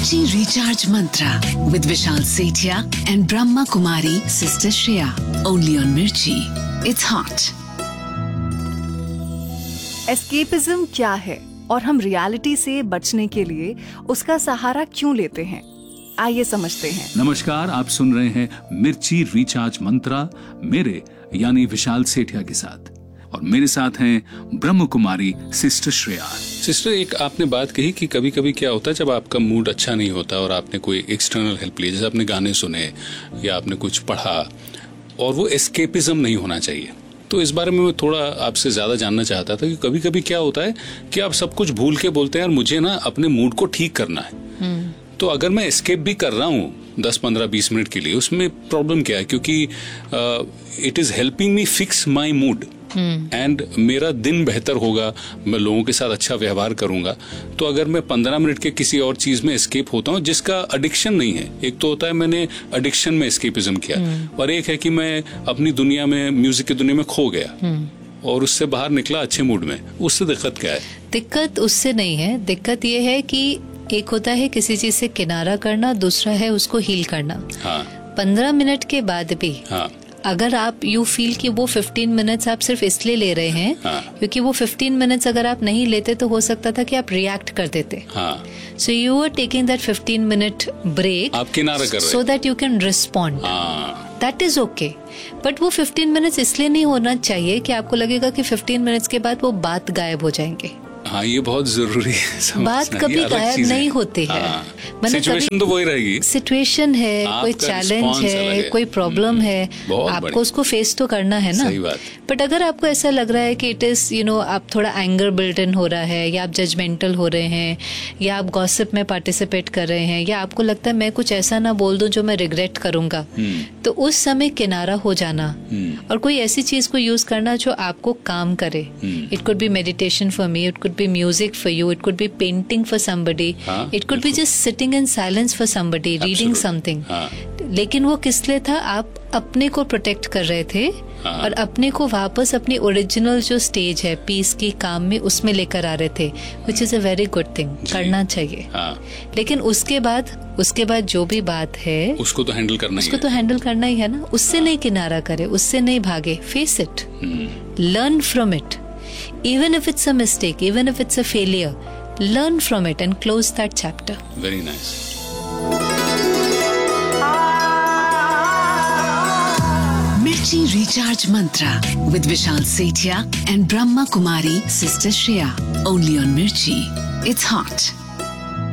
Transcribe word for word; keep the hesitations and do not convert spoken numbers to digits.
Mirchi Recharge Mantra with Vishal Sethia and Brahma Kumari Sister Shreya. Only on Mirchi. It's hot. Escapism क्या है और हम reality से बचने के लिए उसका सहारा क्यों लेते हैं, आइए समझते हैं। नमस्कार, आप सुन रहे हैं मिर्ची रिचार्ज मंत्रा मेरे यानी विशाल सेठिया के साथ, और मेरे साथ हैं ब्रह्म कुमारी सिस्टर श्रेया। सिस्टर, एक आपने बात कही कि कभी कभी क्या होता है जब आपका मूड अच्छा नहीं होता और आपने कोई एक्सटर्नल हेल्प ली, जैसे आपने गाने सुने या आपने कुछ पढ़ा, और वो एस्केपिज्म नहीं होना चाहिए। तो इस बारे में मैं थोड़ा आपसे ज्यादा जानना चाहता था कि कभी कभी क्या होता है कि आप सब कुछ भूल के बोलते हैं यार मुझे ना अपने मूड को ठीक करना है। तो अगर मैं एस्केप भी कर रहा हूँ दस पंद्रह बीस मिनट के लिए, उसमें प्रॉब्लम क्या है? क्योंकि it is helping me fix my mood and मेरा दिन बेहतर होगा, मैं लोगों के साथ अच्छा व्यवहार करूंगा। तो अगर मैं पंद्रह मिनट के किसी और चीज में एस्केप होता हूँ जिसका एडिक्शन नहीं है, एक तो होता है मैंने एडिक्शन में एस्केपिज्म किया, और एक है कि मैं अपनी दुनिया में, म्यूजिक की दुनिया में खो गया और उससे बाहर निकला अच्छे मूड में, उससे दिक्कत क्या है? दिक्कत उससे नहीं है, दिक्कत ये है कि एक होता है किसी चीज से किनारा करना, दूसरा है उसको हील करना। हाँ। पंद्रह मिनट के बाद भी हाँ। अगर आप यू फील कि वो फिफ्टीन मिनट्स आप सिर्फ इसलिए ले रहे हैं, हाँ। क्योंकि वो फिफ्टीन मिनट्स अगर आप नहीं लेते तो हो सकता था कि आप रिएक्ट कर देते। So you are taking that fifteen minute break, आप किनारा कर रहे हैं, so that you can respond. That is okay, but वो फिफ्टीन मिनट्स इसलिए नहीं होना चाहिए कि आपको लगेगा कि फिफ्टीन मिनट्स के बाद वो बात गायब हो जाएंगे। हाँ, ये बहुत जरूरी है। बात कभी गायब नहीं होती है। हाँ। सिचुएशन तो वही रहेगी। सिचुएशन है, कोई चैलेंज है, कोई प्रॉब्लम है, आपको उसको फेस तो करना है ना। सही बात। बट अगर आपको ऐसा लग रहा है कि इट इज यू नो आप थोड़ा एंगर बिल्ट इन हो रहा है, या आप जजमेंटल हो रहे हैं, या आप गॉसिप में पार्टिसिपेट कर रहे हैं, या आपको लगता है मैं कुछ ऐसा ना बोल दूं जो मैं रिग्रेट करूंगा, तो उस समय किनारा हो जाना और कोई ऐसी चीज को यूज करना जो आपको काम करे। It could be meditation for me, it could be music for you, it could be painting for somebody, हाँ, it could be just sitting in silence for somebody, reading something। हाँ. लेकिन वो किस लिए था? आप अपने को प्रोटेक्ट कर रहे थे, हाँ. और अपने को वापस अपनी ओरिजिनल जो स्टेज है पीस की, काम में, उसमें लेकर आ रहे थे, which is a very good thing, करना चाहिए। हाँ. लेकिन उसके बाद उसके बाद जो भी बात है उसको तो हैंडल करना उसको तो हैंडल करना ही है ना। उससे हाँ. नहीं किनारा करे, उससे नहीं भागे, face it, learn from it. Even if it's a mistake, even if it's a failure, learn from it and close that chapter. Very nice. Mirchi Recharge Mantra with Vishal Sethia and Brahma Kumari Sister Shreya. Only on Mirchi. It's hot.